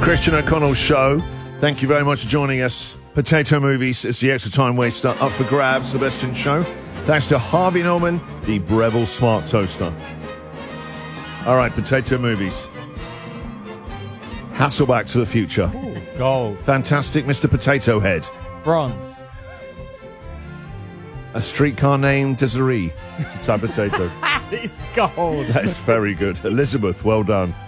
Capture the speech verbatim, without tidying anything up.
Christian O'Connell Show. Thank you very much for joining us. Potato Movies is the extra time waster up for grabs, Sebastian Show. Thanks to Harvey Norman, the Breville Smart Toaster. All right, Potato Movies. Hasselback to the future. Ooh, gold. Fantastic Mister Potato Head. Bronze. A streetcar named Desiree. It's a type of potato. It's gold. That is very good. Elizabeth, well done.